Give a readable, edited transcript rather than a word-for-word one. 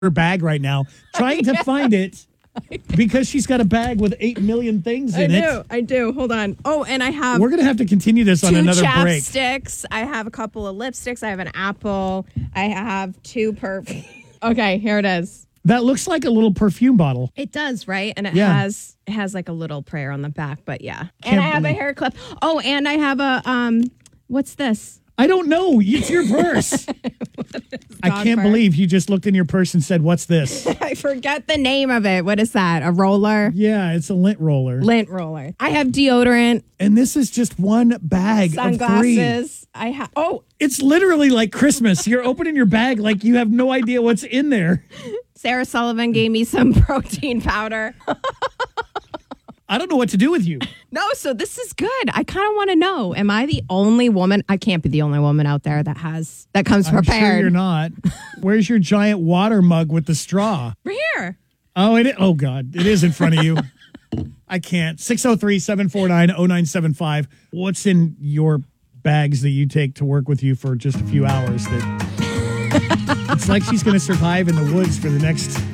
her bag right now, trying to find it because she's got a bag with 8 million things in it. I do. Hold on. Oh, and I have We're going to have to continue this on 2 another break. chapsticks. I have a couple of lipsticks. I have an apple. I have 2 perfumes. Okay, here it is. That looks like a little perfume bottle. It does, right? And it Yeah. has like a little prayer on the back, but yeah. Can't And I have believe- a hair clip. Oh, and I have a what's this? I don't know. It's your purse. I can't purse? believe you just looked in your purse and said, "What's this?" I forget the name of it. What is that? A roller? Yeah, it's a lint roller. Lint roller. I have deodorant, And this is just one bag of 3. sunglasses. I have It's literally like Christmas. You're opening your bag like you have no idea what's in there. Sarah Sullivan gave me some protein powder. I don't know what to do with you. No, so this is good. I kind of want to know, am I the only woman? I can't be the only woman out there that comes I'm prepared. sure you're not. Where's your giant water mug with the straw? We're here. Oh, God. It is in front of you. I can't. 603-749-0975. What's in your bags that you take to work with you for just a few hours? That it's like she's going to survive in the woods for the next